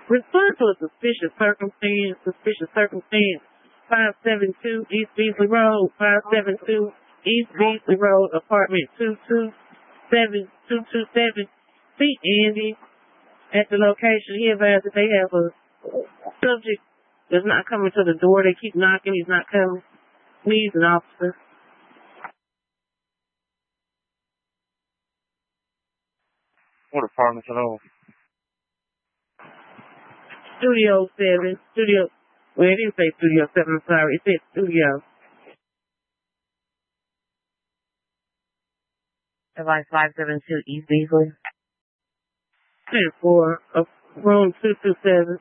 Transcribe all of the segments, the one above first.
Respond to a suspicious circumstance. 572 East Beasley Road. 572 East Beasley Road, apartment 227. See Andy at the location. He advised that they have a subject that's not coming to the door. They keep knocking. He's not coming. Needs an officer. What apartments are those? Studio 7. Well, it didn't say Studio 7, I'm sorry. It said Studio. Device 572 East Beasley. 10-4 of room 227.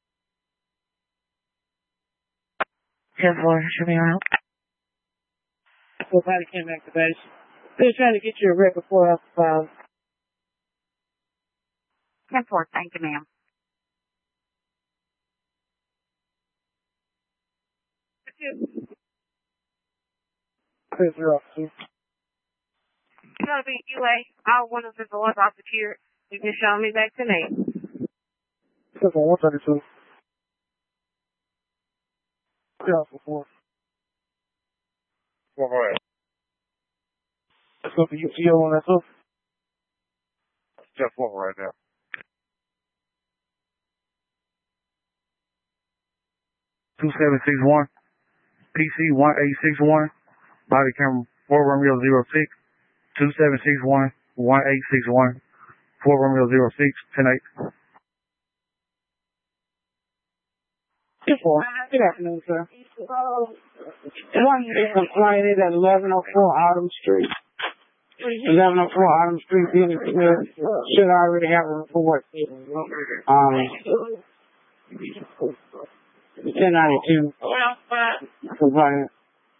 10-4, should be around. For body cam activation. They're trying to get you a record for us. 10-4, thank you, ma'am. Chris, you're off, too. It's going to be UA. All windows and doors are secured. You can show me back to me. Chris on 132. Yeah, for 4. Well, go ahead. Let's go for UTO on that, too. Step 4 right now. 2761, PC 1861, body camera 4 Romeo 06, 2761, 1861, 4 Romeo 06, 10-8. 10-4. Good afternoon, sir. One client is at 1104 Autumn Street. 1104 Autumn Street. Should already have a report. 1092. Compliant.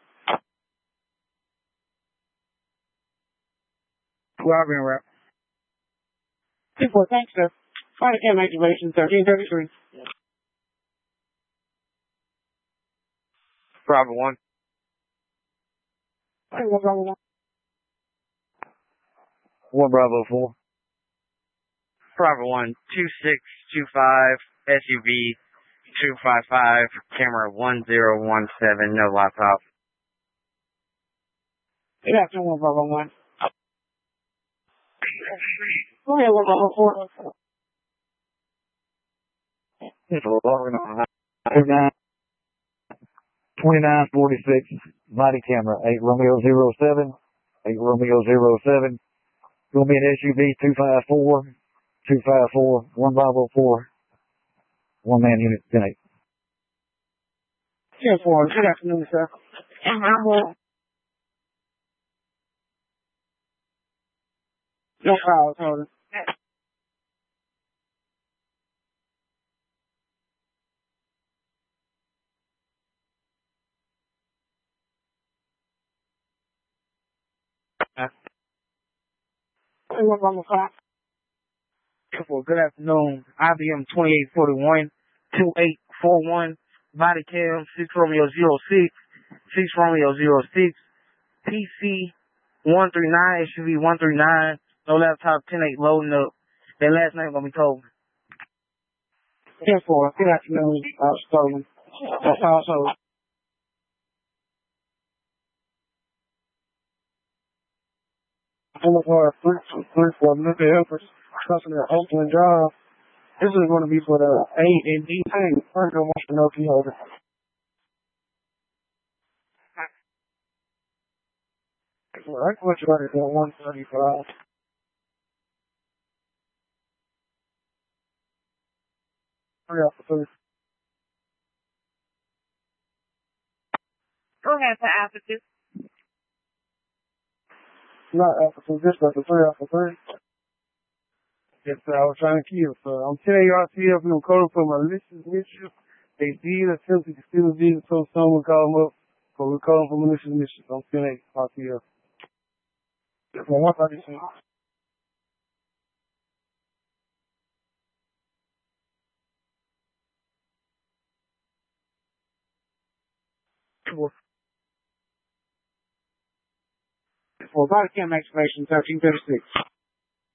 Well, I've been wrapped. 10-4, thanks, sir. Body cam activation 1333. Bravo 1. Bravo 1. 1 Bravo 4. Bravo 1, 2625, SUV 255, camera 1017, no laptop. Good afternoon, Bravo 1. Go ahead, 1 Bravo 4. It's a long 2946, body camera 8 Romeo 07, 8 Romeo 07. Gonna be an SUV 254, 1 Bravo 4, 1 man unit 10-8. 10-4, good afternoon, sir. No calls, hold on. Good afternoon. IBM 2841, 2841, body cam 6 Romeo 06, 6 Romeo 06, PC 139, SUV 139, no laptop 10-8 loading up. That last name gonna be told. 10-4, good afternoon, Stolen. That's also. For 3-4 mental helpers, customer Oakland Drive. This is going to be for the A and D tank. First, I want to know key holder. Well, I put you right at 135. Hurry up for 3. Go ahead for Alpha 2. Not Alpha 2, just Alpha 3, Alpha 3. Yes, sir, I was trying to kill, sir. I'm telling you, RTF, we code for malicious mission. They did attempt to steal the vehicle, so someone call them up. But we call them for malicious mission. I'm telling you, RTF. Well, 136. For body cam activation, 1336.